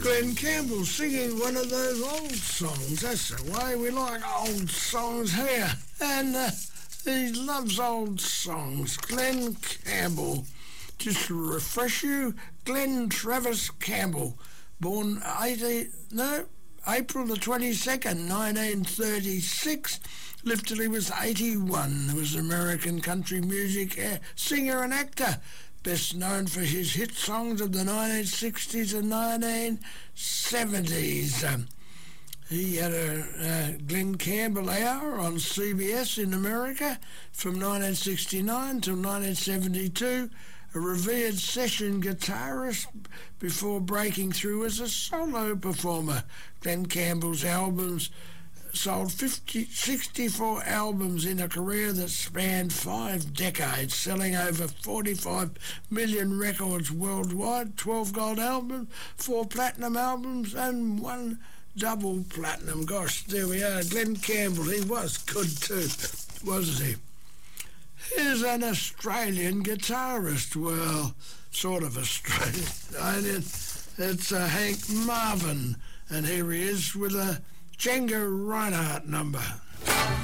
Glenn Campbell singing one of those old songs. That's the way we like old songs here. And he loves old songs. Glenn Campbell. Just to refresh you, Glenn Travis Campbell, born April the 22nd, 1936, lived till he was 81. He was an American country music singer and actor, best known for his hit songs of the 1960s and 1970s. He had a Glenn Campbell Hour on CBS in America from 1969 till 1972, a revered session guitarist before breaking through as a solo performer. Glenn Campbell's albums sold 64 albums in a career that spanned 5 decades, selling over 45 million records worldwide, 12 gold albums, 4 platinum albums and 1 double platinum. Gosh, there we are. Glenn Campbell, he was good too, wasn't he? Here's an Australian guitarist. Well, sort of Australian. It's Hank Marvin, and here he is with a Django Reinhardt number.